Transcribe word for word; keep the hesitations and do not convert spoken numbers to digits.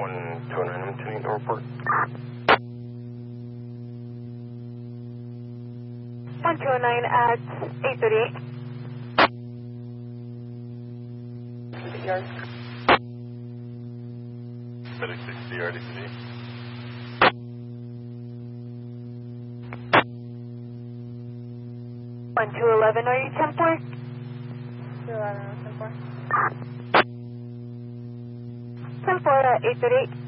one two nine, I'm tuning to report. one two nine at eight thirty-eight. Yard. thirty-six yard, D C D. one two eleven, are you ten four? two eleven, ten four. ten four at eight thirty-eight.